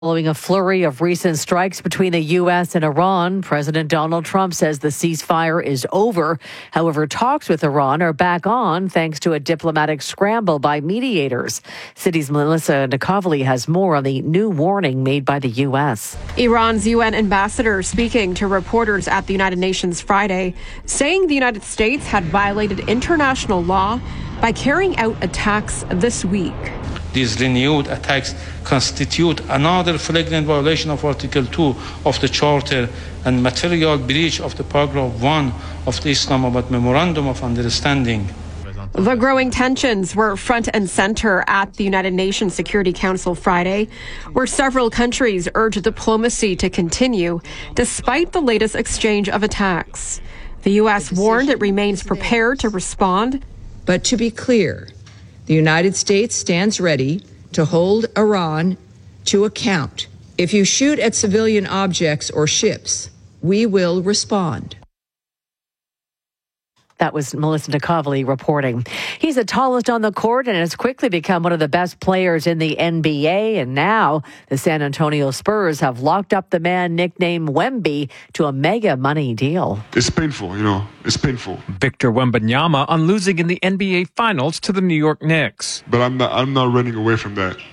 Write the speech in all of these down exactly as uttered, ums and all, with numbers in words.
Following a flurry of recent strikes between the U S and Iran, President Donald Trump says the ceasefire is over. However, talks with Iran are back on thanks to a diplomatic scramble by mediators. City's Melissa Nakovely has more on the new warning made by the U S. Iran's U N ambassador speaking to reporters at the United Nations Friday, saying the United States had violated international law by carrying out attacks this week. These renewed attacks constitute another flagrant violation of Article two of the Charter and material breach of the Paragraph one of the Islamabad Memorandum of Understanding. The growing tensions were front and center at the United Nations Security Council Friday, where several countries urged diplomacy to continue despite the latest exchange of attacks. The U S warned it remains prepared to respond. But to be clear, the United States stands ready to hold Iran to account. If you shoot at civilian objects or ships, we will respond. That was Melissa Nakovely reporting. He's the tallest on the court and has quickly become one of the best players in the N B A. And now the San Antonio Spurs have locked up the man nicknamed Wemby to a mega money deal. It's painful, you know, it's painful. Victor Wembanyama on losing in the N B A Finals to the New York Knicks. But I'm not, I'm not running away from that.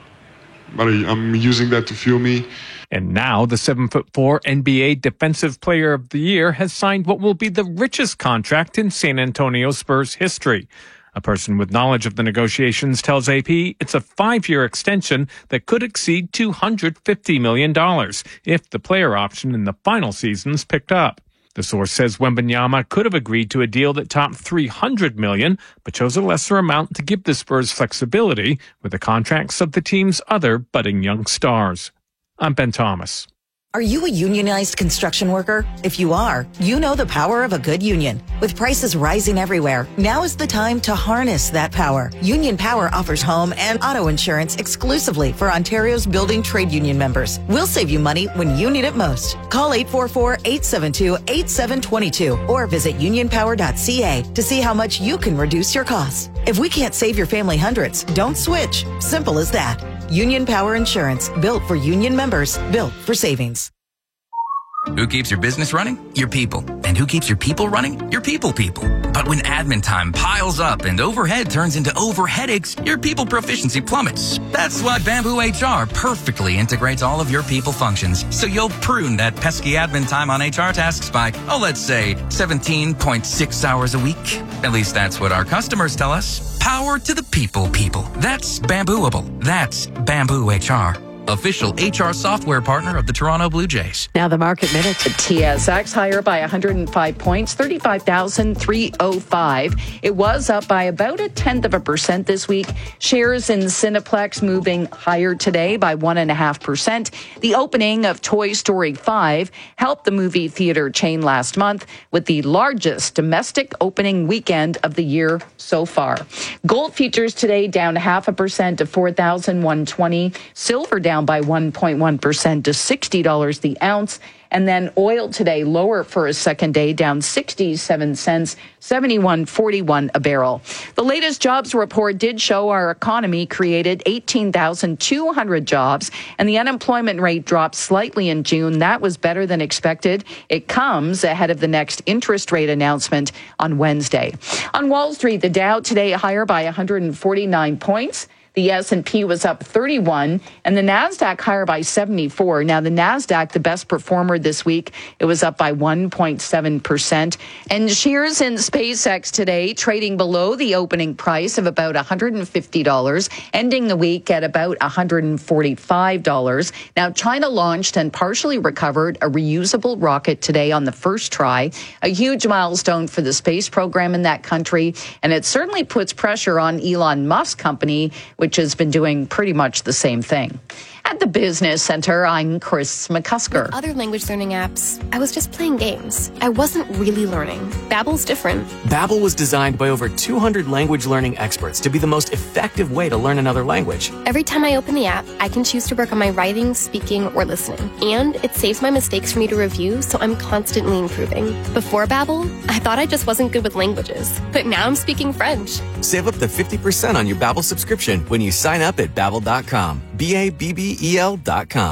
But I'm using that to fuel me. And now the seven foot four N B A Defensive Player of the Year has signed what will be the richest contract in San Antonio Spurs history. A person with knowledge of the negotiations tells A P it's a five-year extension that could exceed two hundred fifty million dollars if the player option in the final season's picked up. The source says Wembanyama could have agreed to a deal that topped three hundred million dollars, but chose a lesser amount to give the Spurs flexibility with the contracts of the team's other budding young stars. I'm Ben Thomas. Are you a unionized construction worker? If you are, you know the power of a good union. With prices rising everywhere, now is the time to harness that power. Union Power offers home and auto insurance exclusively for Ontario's building trade union members. We'll save you money when you need it most. Call eight four four, eight seven two, eight seven two two or visit union power dot c a to see how much you can reduce your costs. If we can't save your family hundreds, don't switch. Simple as that. Union Power Insurance, built for union members, built for savings. Who keeps your business running? Your people. And who keeps your people running? Your people people. But when admin time piles up and overhead turns into over headaches, your people proficiency plummets. That's why Bamboo H R perfectly integrates all of your people functions. So you'll prune that pesky admin time on H R tasks by, oh, let's say seventeen point six hours a week. At least that's what our customers tell us. Power to the people people. That's Bambooable. That's Bamboo H R. Official H R software partner of the Toronto Blue Jays. Now the market minute. T S X higher by one hundred five points, thirty-five thousand three hundred five. It was up by about a tenth of a percent this week. Shares in Cineplex moving higher today by one and a half percent. The opening of Toy Story five helped the movie theater chain last month with the largest domestic opening weekend of the year so far. Gold futures today down half a percent to four thousand one hundred twenty. Silver down down by one point one percent to sixty dollars the ounce. And then oil today lower for a second day, down sixty-seven cents, seventy-one forty-one a barrel. The latest jobs report did show our economy created eighteen thousand two hundred jobs, and the unemployment rate dropped slightly in June. That was better than expected. It comes ahead of the next interest rate announcement on Wednesday. On Wall Street, the Dow today higher by one hundred forty-nine points. The S and P was up thirty-one, and the NASDAQ higher by seventy-four. Now, the NASDAQ, the best performer this week, it was up by one point seven percent. And shares in SpaceX today trading below the opening price of about one hundred fifty dollars, ending the week at about one hundred forty-five dollars. Now, China launched and partially recovered a reusable rocket today on the first try, a huge milestone for the space program in that country, and it certainly puts pressure on Elon Musk's company, which has been doing pretty much the same thing. At the Business Center, I'm Chris McCusker. With other language learning apps, I was just playing games. I wasn't really learning. Babbel's different. Babbel was designed by over two hundred language learning experts to be the most effective way to learn another language. Every time I open the app, I can choose to work on my writing, speaking, or listening. And it saves my mistakes for me to review, so I'm constantly improving. Before Babbel, I thought I just wasn't good with languages. But now I'm speaking French. Save up to fifty percent on your Babbel subscription when you sign up at babbel dot com. B A B B P E L dot com.